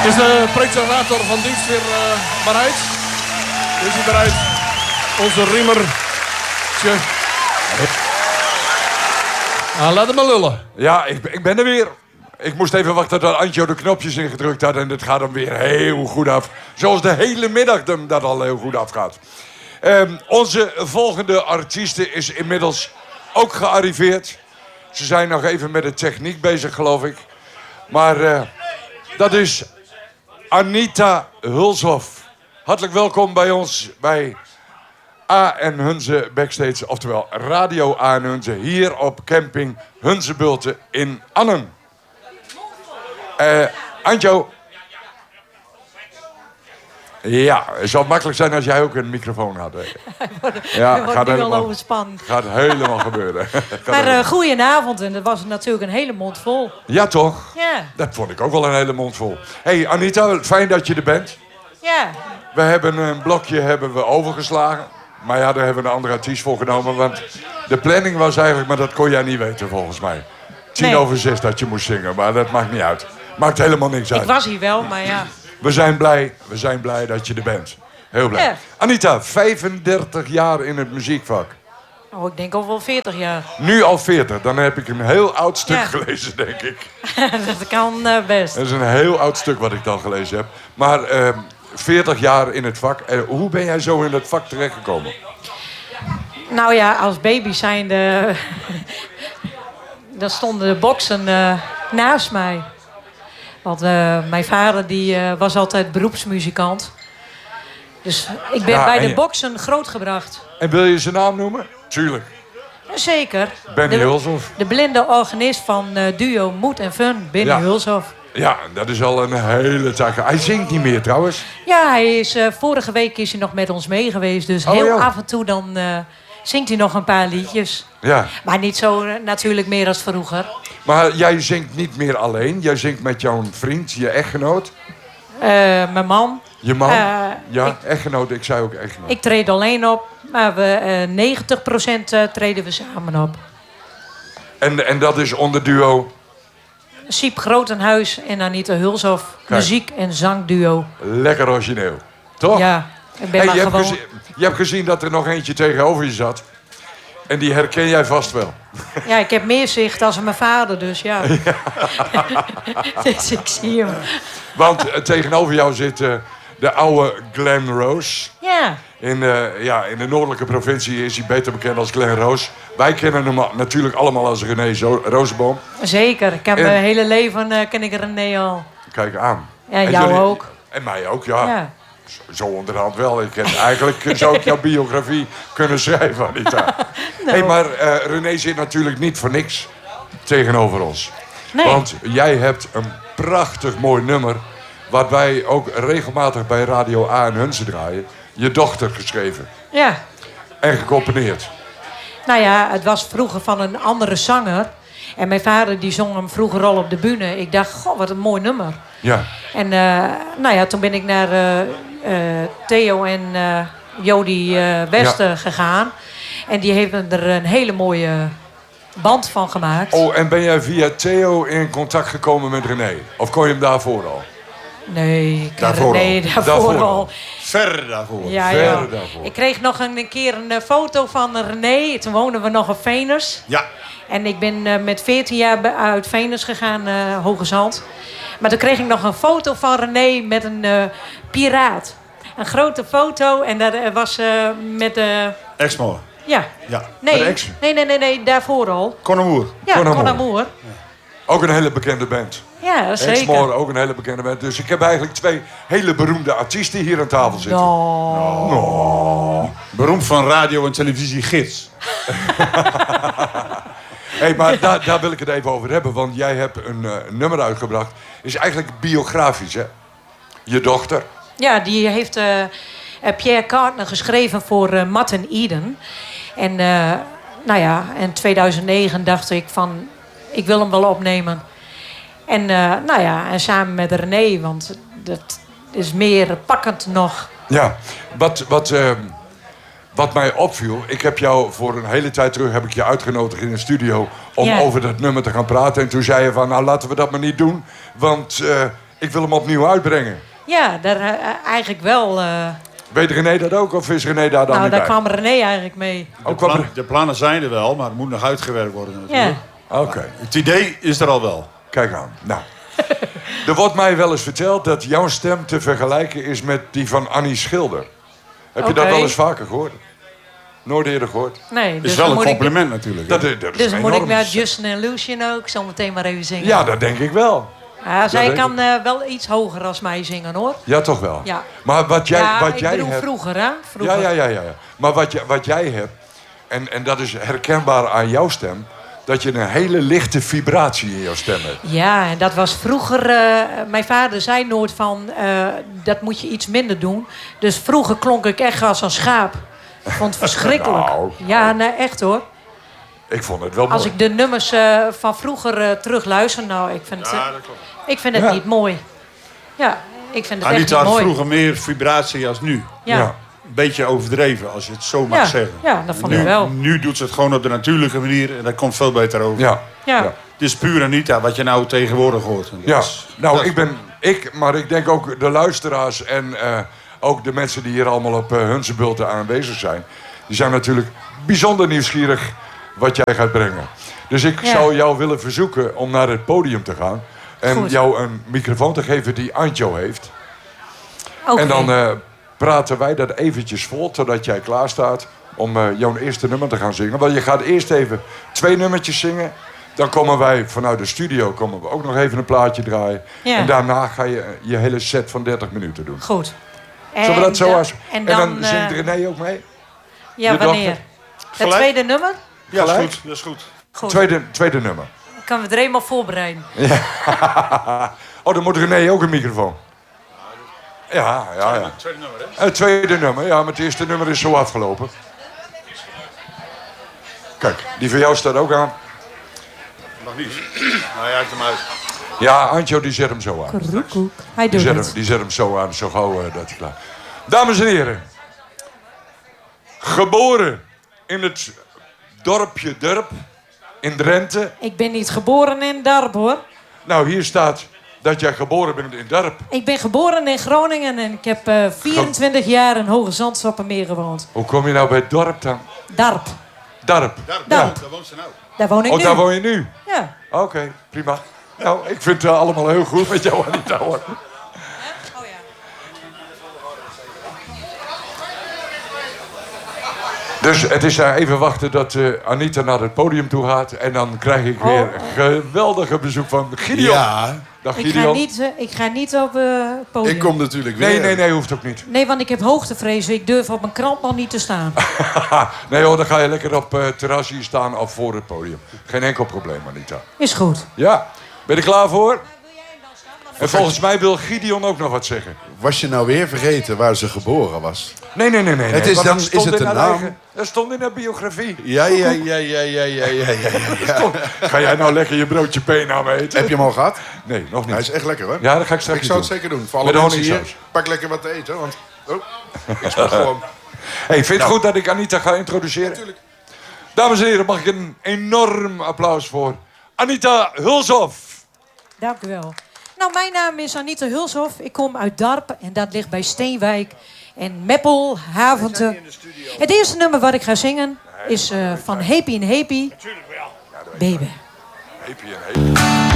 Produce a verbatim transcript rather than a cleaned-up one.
Is de presentator van dienst weer uh, bereid? Is hij bereid? Onze riemer. Ah, laat hem maar lullen. Ja, ik, ik ben er weer. Ik moest even wachten tot Antjo de knopjes ingedrukt had. En het gaat hem weer heel goed af. Zoals de hele middag hem dat al heel goed afgaat. Um, onze volgende artieste is inmiddels ook gearriveerd. Ze zijn nog even met de techniek bezig, geloof ik. Maar uh, dat is Anita Hulshoff. Hartelijk welkom bij ons bij A en Hunze Backstage. Oftewel Radio A en Hunze. Hier op camping Hunzebulten in Annen. Uh, Antjo. Ja, het zou makkelijk zijn als jij ook een microfoon had. Ja, het gaat helemaal overspannen. Gaat helemaal gebeuren. Maar uh, goedenavond, en dat was natuurlijk een hele mond vol. Ja, toch? Ja. Dat vond ik ook wel een hele mond vol. Hé, hey, Anita, fijn dat je er bent. Ja. We hebben een blokje hebben we overgeslagen. Maar ja, daar hebben we een andere artiest voor genomen. Want de planning was eigenlijk, maar dat kon jij niet weten volgens mij. Tien nee. over zes dat je moest zingen, maar dat maakt niet uit. Maakt helemaal niks uit. Ik was hier wel, maar ja. We zijn blij, we zijn blij dat je er bent. Heel blij. Ja. Anita, vijfendertig jaar in het muziekvak. Oh, ik denk al wel veertig jaar. Nu al veertig, dan heb ik een heel oud stuk ja. gelezen, denk ik. Dat kan uh, best. Dat is een heel oud stuk wat ik dan gelezen heb. Maar uh, veertig jaar in het vak. Uh, hoe ben jij zo in het vak terechtgekomen? Nou ja, als baby zijnde... dan stonden de boksen uh, naast mij. Want uh, mijn vader die, uh, was altijd beroepsmuzikant. Dus ik ben ja, bij de je... boksen grootgebracht. En wil je zijn naam noemen? Tuurlijk. Zeker. Benny Hulshoff. De blinde organist van uh, duo Moed en Fun, Benny ja. Hulshoff. Ja, dat is al een hele tak. Hij zingt niet meer trouwens. Ja, hij is, uh, vorige week is hij nog met ons mee geweest. Dus oh, heel ja. af en toe dan uh, zingt hij nog een paar liedjes. Ja. Maar niet zo uh, natuurlijk meer als vroeger. Maar jij zingt niet meer alleen. Jij zingt met jouw vriend, je echtgenoot. Uh, mijn man. Je man? Uh, ja, ik, echtgenoot. Ik zei ook echtgenoot. Ik treed alleen op. Maar we, uh, negentig procent uh, treden we samen op. En, en dat is onder duo? Siep Grotenhuis en Anita Hulshoff. Kijk. Muziek- en zangduo. Lekker origineel. Toch? Ja. Ik ben hey, maar je, gewoon... hebt gezien, je hebt gezien dat er nog eentje tegenover je zat. En die herken jij vast wel. Ja, ik heb meer zicht als mijn vader, dus ja. ja. Dus ik zie hem. Want uh, tegenover jou zit uh, de oude Glen Rose. Ja. In, uh, ja. in de noordelijke provincie is hij beter bekend als Glen Rose. Wij kennen hem natuurlijk allemaal als René Zo- Rozenboom. Zeker. Ik heb en... mijn hele leven uh, ken ik René al. Kijk aan. Ja, en jou jullie... ook. En mij ook, ja. ja. Zo onderhand wel. Ik heb, eigenlijk zou ik jouw biografie kunnen schrijven, Anita. no. Hey, maar uh, René zit natuurlijk niet voor niks tegenover ons. Nee. Want jij hebt een prachtig mooi nummer... wat wij ook regelmatig bij Radio A en Hunze draaien. Je dochter geschreven. Ja. En gecomponeerd. Nou ja, het was vroeger van een andere zanger. En mijn vader die zong hem vroeger al op de bühne. Ik dacht, goh, wat een mooi nummer. Ja. En uh, nou ja, toen ben ik naar uh, uh, Theo en uh, Jody uh, Wester ja. gegaan. En die hebben er een hele mooie band van gemaakt. Oh, en ben jij via Theo in contact gekomen met René? Of kon je hem daarvoor al? Nee, ik daarvoor René al. daarvoor, daarvoor al. al. Ver daarvoor. Ja, Ver ja. daarvoor. Ik kreeg nog een keer een foto van René. Toen woonden we nog op Venus. Ja. En ik ben uh, met veertien jaar uit Venus gegaan, uh, Hoge Zand. Maar toen kreeg ik nog een foto van René met een uh, piraat. Een grote foto en dat uh, was uh, met de... Uh... Exmoor. Ja. ja. Nee, nee, nee, nee, nee, daarvoor al. Con Amour. Ja, Con Amour. Con Amour. Ja. Ook een hele bekende band. Ja, zeker. Exmoor, ook een hele bekende band. Dus ik heb eigenlijk twee hele beroemde artiesten hier aan tafel zitten. No. no. Beroemd van radio en televisie gids. Hey, maar daar, daar wil ik het even over hebben. Want jij hebt een uh, nummer uitgebracht. Is eigenlijk biografisch, hè? Je dochter. Ja, die heeft uh, Pierre Cardin geschreven voor uh, Matt en Eden. En uh, nou ja, in tweeduizend negen dacht ik van... ik wil hem wel opnemen. En uh, nou ja, en samen met René, want dat is meer pakkend nog. Ja, wat... wat uh... Wat mij opviel, ik heb jou voor een hele tijd terug heb ik je uitgenodigd in een studio om ja. over dat nummer te gaan praten. En toen zei je van, nou laten we dat maar niet doen. Want uh, Ik wil hem opnieuw uitbrengen. Ja, daar, uh, eigenlijk wel. Uh... Weet René dat ook of is René daar dan nou, niet daar bij? kwam René eigenlijk mee. De, Ook kwam plan- er- de plannen zijn er wel, maar het moet nog uitgewerkt worden natuurlijk. Ja. Oké, Het idee is er al wel. kijk aan. Nou. Er wordt mij wel eens verteld dat jouw stem te vergelijken is met die van Annie Schilder. Heb je dat Oké. wel eens vaker gehoord? Nooit eerder gehoord? Nee, Is dus wel dan een moet ik, compliment natuurlijk. Dat, is- dat is dus dan moet ik enorm. naar Justin and Lucian ook zo meteen maar even zingen. Ja, dat denk ik wel. Ja, zij denk kan uh, wel iets hoger als mij zingen, hoor. Ja, toch wel. Ja. Maar wat jij, ja, wat ik jij bedoel hebt... vroeger, hè? Vroeger. Ja, ja, ja, ja. ja. Maar wat, je, wat jij hebt, en, en dat is herkenbaar aan jouw stem, dat je een hele lichte vibratie in jouw stem hebt. Ja, en dat was vroeger... Uh, mijn vader zei nooit van... Uh, dat moet je iets minder doen. Dus vroeger klonk ik echt als een schaap. Ik vond het verschrikkelijk. Nou. Ja, nee, echt hoor. Ik vond het wel mooi. Als ik de nummers uh, van vroeger uh, terug luister... Nou, ik vind het, Ja, dat klopt. ik vind het Ja. niet mooi. Ja, ik vind het echt Anita niet had mooi. vroeger meer vibratie als nu. Ja. Ja. Een beetje overdreven, als je het zo mag Ja, zeggen. ja, dat vond nu, ik wel. Nu doet ze het gewoon op de natuurlijke manier en dat komt veel beter over. Ja. Ja. Ja. Het is puur Anita wat je nou tegenwoordig hoort. En dat Ja, is- nou, dat- ik ben... Ik, maar ik denk ook de luisteraars en eh, ook de mensen die hier allemaal op uh, Hunsebulten aanwezig zijn... die zijn natuurlijk bijzonder nieuwsgierig wat jij gaat brengen. Dus ik Ja. zou jou willen verzoeken om naar het podium te gaan... en Goed. jou een microfoon te geven die Antjo heeft. Oké. En dan eh, praten wij dat eventjes vol, totdat jij klaar staat... om uh, jouw eerste nummer te gaan zingen. Want je gaat eerst even twee nummertjes zingen... Dan komen wij vanuit de studio komen we ook nog even een plaatje draaien. Ja. En daarna ga je je hele set van dertig minuten doen. Goed. Zullen we dat zo dan- als... En En dan, dan zingt eh, René ook mee? ja, je wanneer? dochter? Het Gelijk? tweede nummer? Ja, dat is gelijk? goed. Dat is goed. Goed. Tweede, tweede nummer. Dan kan we het er eenmaal voorbereiden. Oh, dan moet René ook een microfoon. Ja, ja, ja. Tweede nummer, hè? Het tweede nummer, ja, maar het eerste nummer is zo afgelopen. Kijk, die van jou staat ook aan. Nog niet. Nou ja, ik hem uit. Ja, Antjo die zet hem zo aan. Kroekoek. Hij Die doet zet, het. hem, die zet hem zo aan, zo gauw uh, dat hij klaar. Dames en heren. Geboren in het dorpje Durp in Drenthe. Ik ben niet geboren in Darp, hoor. Nou, hier staat dat jij geboren bent in Durp. Ik ben geboren in Groningen en ik heb uh, vierentwintig jaar in Hoge Zandstappenmeer gewoond. Hoe kom je nou bij het dorp dan? Darp. Darp. Daar, Daar. daar, daar woont ze nou. Daar woon ik Oh, nu. daar woon je nu? Ja. Oké, prima. Nou, ik vind het uh, allemaal heel goed met jou, Anita, hoor. Oh ja. Dus het is daar even wachten dat uh, Anita naar het podium toe gaat. En dan krijg ik weer een geweldige bezoek van Gideon. Ja, Dag Ik ga, Gideon. niet, uh, ik ga niet op uh, het podium. ik kom natuurlijk weer. Nee, nee, nee, hoeft ook niet. Nee, want ik heb hoogtevrees. Ik durf op mijn krant nog niet te staan. Nee hoor, dan ga je lekker op uh, terras hier staan of voor het podium. Geen enkel probleem, Anita. Is goed. Ja, ben je er klaar voor? En volgens mij wil Gideon ook nog wat zeggen. Was je nou weer vergeten waar ze geboren was? Nee, nee, nee, nee. Het nee, is want dan- dat stond is het in een haar naam? eigen- Dat stond in haar biografie. Ja, ja, ja, ja, ja, ja, ja, ja, ja. Ga jij nou lekker je broodje peenaam eten? Heb je hem al gehad? Nee, nog Hij niet. is echt lekker, hoor. Ja, dat ga ik straks Ik zou doen. het zeker doen. Voor alle Met mensen hier, honingsaus. pak lekker wat te eten, want... Oh, ik speel gewoon. Hey, vind je het goed dat ik Anita ga introduceren? Natuurlijk. Dames en heren, mag ik een enorm applaus voor Anita Hulshoff. Dank u wel. Nou, mijn naam is Anita Hulshoff. Ik kom uit Darp en dat ligt bij Steenwijk. En Meppel, Havente. Het eerste nummer wat ik ga zingen is uh, van Happy en Happy. Baby. Happy en happy.